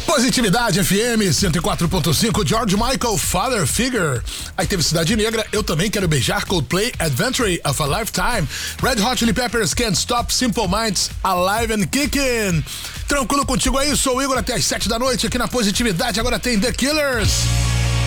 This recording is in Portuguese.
Positividade FM 104.5, George Michael, Father Figure. Aí teve Cidade Negra, Eu Também Quero Beijar, Coldplay, Adventure of a Lifetime, Red Hot Chili Peppers, Can't Stop, Simple Minds, Alive and Kickin'. Tranquilo contigo aí, sou o Igor até as 7 da noite aqui na Positividade. Agora tem The Killers.